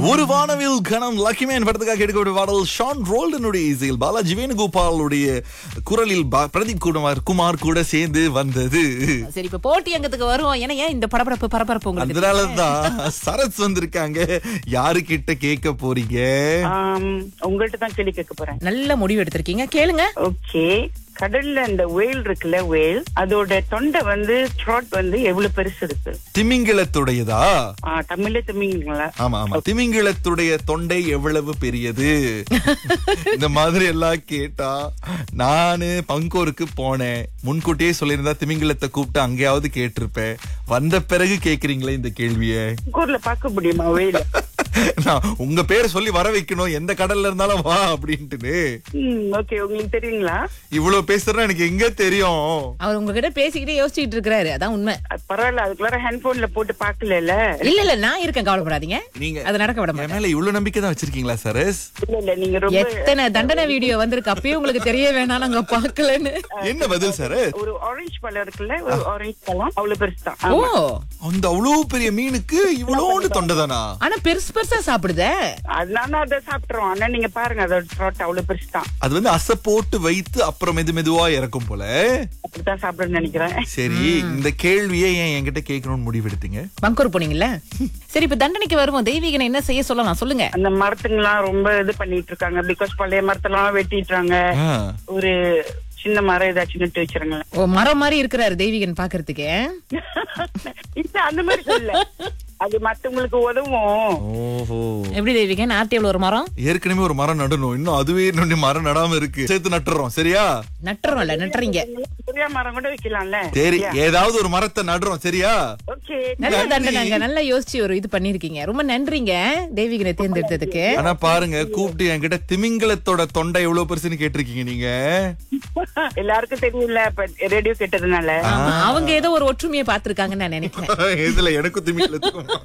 ஒரு வானவில் கணம் லக்கிமேன் படத்துக்காக கேட்கக்கூடிய பாடல் ஷான் ரோல்டனுடைய இசையில் பாலாஜி வேணுகோபாலுடைய குரலில் பிரதீப் குமார் கூட சேர்ந்து வந்தது. சரி, இப்ப போட்டி அங்கத்துக்கு வருவோம். ஏன்னா ஏன் இந்த பரபரப்பு உங்களுக்கு? அதனாலதான் சரத் வந்திருக்காங்க. யாரு கிட்ட கேட்க போறீங்க? உங்கள்ட்ட தான் கேள்வி கேட்க போறேன். நல்ல முடிவு எடுத்திருக்கீங்க, கேளுங்க. ஓகே, கடல்ல அந்த வேல் இருக்குல்ல, வேல் அதோட தொண்டை வந்து த்ரோட் வந்து எவ்வளவு பெருசு இருக்கு? திமிங்கிலத்துடையதா? தமிழ்ல திமிங்கிங்களா? ஆமா ஆமா, திமிங்கிலத்துடைய தொண்டை எவ்வளவு பெரியது? இந்த மாதிரி எல்லாம் கேட்டா நானு பங்கோருக்கு போனேன். முன்கூட்டியே சொல்லியிருந்தா திமிங்கிலத்தை கூப்பிட்டு அங்கேயாவது கேட்டிருப்பேன். வந்த பிறகு கேக்குறீங்களே இந்த கேள்விய. ஊர்ல பார்க்க முடியுமா வேல? நான் உங்க பேரை சொல்லி வர வைக்கணும், எந்த கடல்ல இருந்தாலும் வா அப்படின்ட்டு. ஓகே, உங்களுக்கு தெரியுங்களா? இவ்வளவு பேசுறா எனக்கு எங்க தெரியும்? அவர் உங்ககிட்ட பேசிக்கிட்டே யோசிச்சுட்டு இருக்காரு, அதான் உண்மை. பரவாயில்ல, அதுக்குள்ள ஹேண்ட்போன்ல போட்டு பாக்கல. இல்ல நான் இருக்கேன், கவலைப்படாதீங்க. நீங்க அது நடக்க விட மாட்டேன். மேல இவ்வளவு நம்பிக்கை தான் வச்சிருக்கீங்களா சரஸ்? இல்ல நீங்க ரொம்ப எத்தனை தண்டனை வீடியோ வந்திருக்கு, அப்பயே உங்களுக்கு தெரிய வேணாம் நாங்க பாக்கலன்னு. என்ன பதில் சார்? ஒரு ஆரஞ்சு பழம் இருக்குல்ல, ஒரு ஆரஞ்சு பழம் அவ்வளவு பெருசு தான். ஓ, அந்த அவ்வளவு பெரிய மீனுக்கு இவ்வளோண்டு தொண்டைதானா? ஆனா பெருசு பெருசா சாப்பிடுதே. அதனால அதை சாப்பிட்டுறோம். ஆனா நீங்க பாருங்க, அதோட த்ரோட் அவ்வளவு பெருசு தான். அது வந்து அசை போட்டு வைத்து அப்புறம் மெதுவா இறக்கும் போல. அப்படித்தான் சாப்பிடுன்னு நினைக்கிறேன். சரி, இந்த கேள்வியை ஏன் என்கிட்ட கேட்கணும்னு முடிவெடுத்தீங்க? பங்கூர் போனீங்கல்ல. சரி, இப்ப தண்டனைக்கு வருவோம். தெய்வீகனை என்ன செய்ய சொல்லலாம், சொல்லுங்க. அந்த மரத்துங்கெல்லாம் ரொம்ப இது பண்ணிட்டு இருக்காங்க. பிகாஸ் பழைய மரத்தெல்லாம் வெட்டிட்டாங்க. ஒரு சின்ன மரம் ஏதாச்சும் நட்டு வச்சிருங்களேன். ஓ, மரம் மாதிரி இருக்கிறாரு தெய்வீகன் பாக்குறதுக்கு. இல்ல, அந்த மாதிரி சொல்ல, அது மத்தவங்களுக்கு உதவும். ஓஹோ, எப்படி தெய்வீகன்? ஆர்டிஎல் ஒரு மரம் ஏற்கனவே ஒரு மரம் நடணும், இன்னும் அதுவே இன்னும் மரம் நடாம இருக்கு. சேர்த்து நட்டுறோம். சரியா? நட்டுறோம்ல, நட்டுறீங்க. பெரிய மரம் கூட வைக்கலாம்ல. சரி, ஏதாவது ஒரு மரத்தை நடுறோம். சரியா? ஓகே, நல்ல தண்டனைங்க, நல்லா யோசிச்சு ஒரு இது பண்ணிருக்கீங்க. ரொம்ப நன்றிங்க தெய்வீகனை தேர்ந்தெடுத்ததுக்கு. ஆனா பாருங்க, கூப்பிட்டு என்கிட்ட திமிங்கலத்தோட தொண்டை எவ்வளவு பெருசுன்னு கேட்டிருக்கீங்க நீங்க. எல்லாருக்கும் தெரியல, ரேடியோ கேட்டதுனால. அவங்க ஏதோ ஒரு ஒற்றுமையை பாத்துருக்காங்கன்னு நான் நினைக்கிறேன். இதுல எனக்கும் திமிங்கலத்துக்கும்